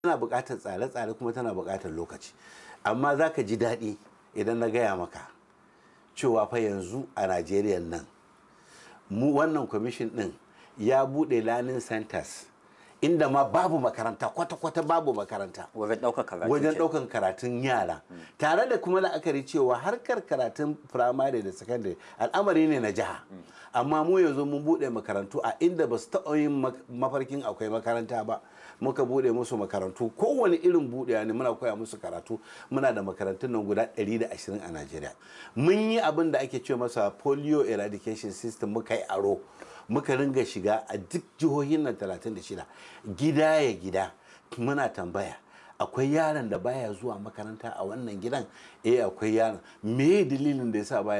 tana buƙatar tsare-tsare kuma tana buƙatar lokaci. Amma za ka ji daɗi idan na gaya maka cewa fa yanzu a Najeriya nan mu wannan kwamishin ɗin ya buɗe learning centers inda ma babu makaranta, kwata-kwata babu makaranta wajen ɗaukan karatun yara, tare da kuma la'akari cewa harkar karatun firamare da sakandare al'amari ne na jiha. Amma mu yanzu mun buɗe makarantu a inda ba su taɓa yin mafarkin akwai makaranta ba, muka buɗe musu makarantu kowane irin buɗewa ne, muna koya musu karatu. Muna da makarantun nan guda 120 a Najeriya. Mun yi abin da ake ce masa polio eradication system, muka yi aro, muka ringa shiga a duk jihohin nan 36 gida ya gida, muna tambaya akwai yaron da baya zuwa makaranta a wannan gidan, akwai yaron, me dalilin da yasa baya